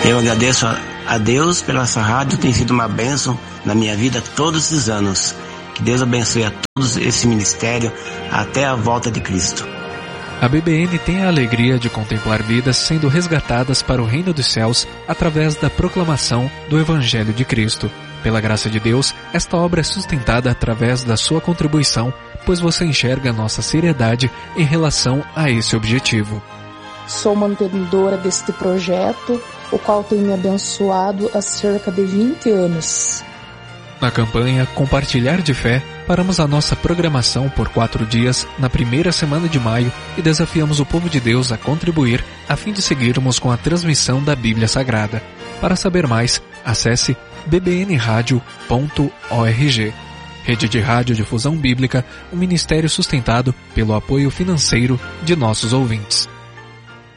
Eu agradeço a Deus pela essa rádio, tem sido uma bênção na minha vida todos esses anos. Que Deus abençoe a todos esse ministério até a volta de Cristo. A BBN tem a alegria de contemplar vidas sendo resgatadas para o reino dos céus através da proclamação do Evangelho de Cristo. Pela graça de Deus, esta obra é sustentada através da sua contribuição, pois você enxerga nossa seriedade em relação a esse objetivo. Sou mantenedora deste projeto, o qual tem me abençoado há cerca de 20 anos. Na campanha Compartilhar de Fé, paramos a nossa programação por 4 dias na primeira semana de maio e desafiamos o povo de Deus a contribuir a fim de seguirmos com a transmissão da Bíblia Sagrada. Para saber mais, acesse bbnradio.org. Rede de Rádio Difusão Bíblica, um ministério sustentado pelo apoio financeiro de nossos ouvintes.